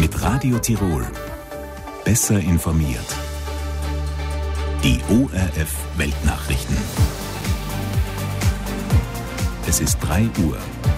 Mit Radio Tirol. Besser informiert. Die ORF Weltnachrichten. Es ist 3 Uhr.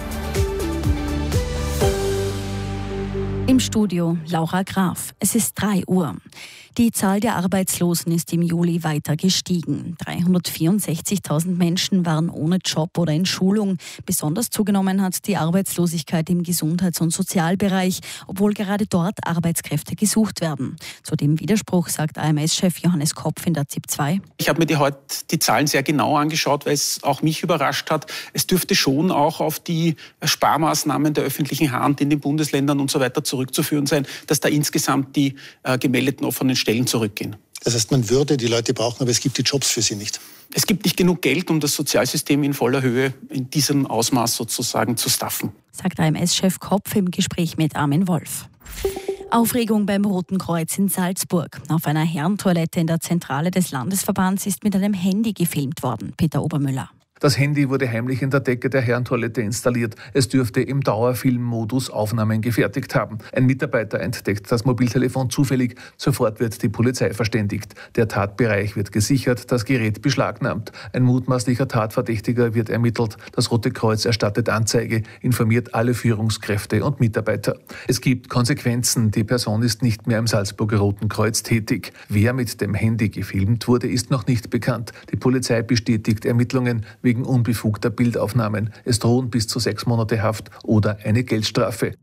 Im Studio Laura Graf. Es ist 3 Uhr. Die Zahl der Arbeitslosen ist im Juli weiter gestiegen. 364.000 Menschen waren ohne Job oder in Schulung. Besonders zugenommen hat die Arbeitslosigkeit im Gesundheits- und Sozialbereich, obwohl gerade dort Arbeitskräfte gesucht werden. Zu dem Widerspruch sagt AMS-Chef Johannes Kopf in der ZIP 2. Ich habe mir heute die Zahlen sehr genau angeschaut, weil es auch mich überrascht hat. Es dürfte schon auch auf die Sparmaßnahmen der öffentlichen Hand in den Bundesländern und so weiter zurückzuführen sein, dass da insgesamt die gemeldeten offenen Stellen zurückgehen. Das heißt, man würde die Leute brauchen, aber es gibt die Jobs für sie nicht. Es gibt nicht genug Geld, um das Sozialsystem in voller Höhe in diesem Ausmaß sozusagen zu staffen, sagt AMS-Chef Kopf im Gespräch mit Armin Wolf. Aufregung beim Roten Kreuz in Salzburg. Auf einer Herrentoilette in der Zentrale des Landesverbands ist mit einem Handy gefilmt worden. Peter Obermüller. Das Handy wurde heimlich in der Decke der Herrentoilette installiert. Es dürfte im Dauerfilmmodus Aufnahmen gefertigt haben. Ein Mitarbeiter entdeckt das Mobiltelefon zufällig. Sofort wird die Polizei verständigt. Der Tatbereich wird gesichert, das Gerät beschlagnahmt. Ein mutmaßlicher Tatverdächtiger wird ermittelt. Das Rote Kreuz erstattet Anzeige, informiert alle Führungskräfte und Mitarbeiter. Es gibt Konsequenzen. Die Person ist nicht mehr im Salzburger Roten Kreuz tätig. Wer mit dem Handy gefilmt wurde, ist noch nicht bekannt. Die Polizei bestätigt Ermittlungen wegen unbefugter Bildaufnahmen. Es drohen bis zu 6 Monate Haft oder eine Geldstrafe.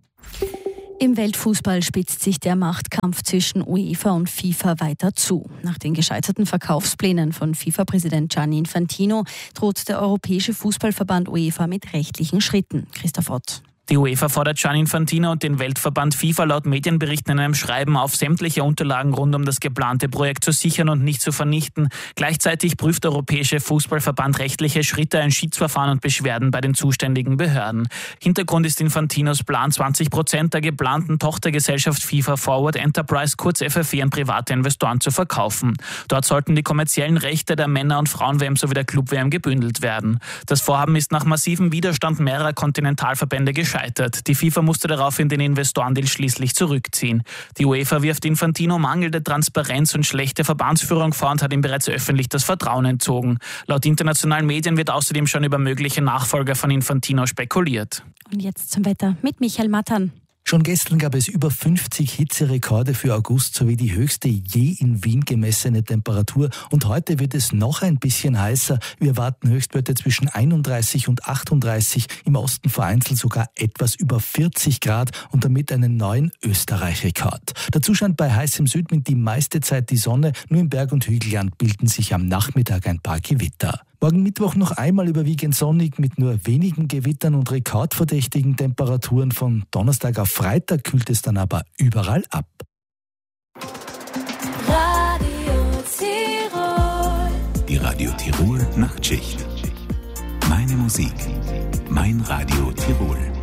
Im Weltfußball spitzt sich der Machtkampf zwischen UEFA und FIFA weiter zu. Nach den gescheiterten Verkaufsplänen von FIFA-Präsident Gianni Infantino droht der Europäische Fußballverband UEFA mit rechtlichen Schritten. Christoph Ott. Die UEFA fordert Gianni Infantino und den Weltverband FIFA laut Medienberichten in einem Schreiben auf, sämtliche Unterlagen rund um das geplante Projekt zu sichern und nicht zu vernichten. Gleichzeitig prüft der Europäische Fußballverband rechtliche Schritte, ein Schiedsverfahren und Beschwerden bei den zuständigen Behörden. Hintergrund ist Infantinos Plan, 20% der geplanten Tochtergesellschaft FIFA Forward Enterprise, kurz FFE, an private Investoren zu verkaufen. Dort sollten die kommerziellen Rechte der Männer- und Frauen-WM sowie der Club-WM gebündelt werden. Das Vorhaben ist nach massivem Widerstand mehrerer Kontinentalverbände gescheitert. Die FIFA musste daraufhin den Investorendeal schließlich zurückziehen. Die UEFA wirft Infantino mangelnde Transparenz und schlechte Verbandsführung vor und hat ihm bereits öffentlich das Vertrauen entzogen. Laut internationalen Medien wird außerdem schon über mögliche Nachfolger von Infantino spekuliert. Und jetzt zum Wetter mit Michael Mattern. Schon gestern gab es über 50 Hitzerekorde für August sowie die höchste je in Wien gemessene Temperatur. Und heute wird es noch ein bisschen heißer. Wir erwarten Höchstwerte zwischen 31 und 38, im Osten vereinzelt sogar etwas über 40 Grad und damit einen neuen Österreich-Rekord. Dazu scheint bei heißem Südwind die meiste Zeit die Sonne. Nur im Berg- und Hügelland bilden sich am Nachmittag ein paar Gewitter. Morgen Mittwoch noch einmal überwiegend sonnig mit nur wenigen Gewittern und rekordverdächtigen Temperaturen. Von Donnerstag auf Freitag kühlt es dann aber überall ab. Radio Tirol. Die Radio Tirol Nachtschicht. Meine Musik, mein Radio Tirol.